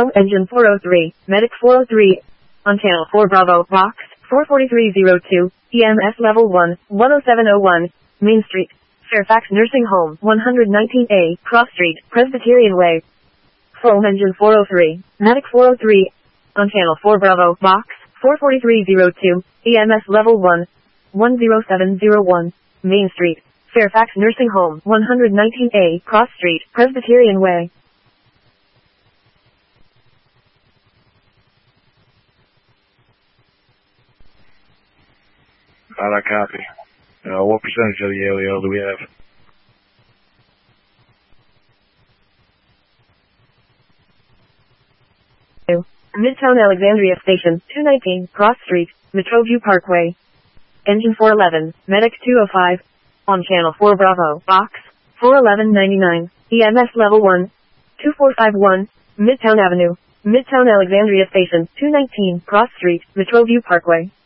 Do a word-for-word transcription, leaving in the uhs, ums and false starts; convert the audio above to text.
Foam engine four oh three, Medic four oh three. On channel four Bravo, box, four forty-three oh two, E M S level one, one oh seven oh one, Main Street, Fairfax Nursing Home, one nineteen A, Cross Street, Presbyterian Way. Foam engine four oh three, Medic four oh three. On channel four Bravo, box, four forty-three oh two, E M S level one, one oh seven oh one, Main Street, Fairfax Nursing Home, one nineteen A, Cross Street, Presbyterian Way. Alright, I copy. Uh, what percentage of the L E L do we have? Midtown Alexandria Station, two nineteen, Cross Street, Metroview Parkway. Engine four eleven, Medic two oh five. On channel four Bravo, box, four eleven ninety-nine, E M S level one, two four five one, Midtown Avenue, Midtown Alexandria Station, two nineteen, Cross Street, Metroview Parkway.